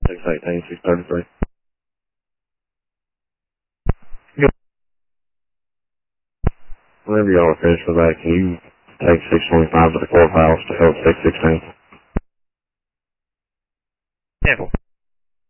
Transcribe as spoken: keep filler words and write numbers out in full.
six eighteen, six thirty-three. Whenever y'all are finished with that, can you take six twenty-five to the courthouse to help six sixteen? Yeah.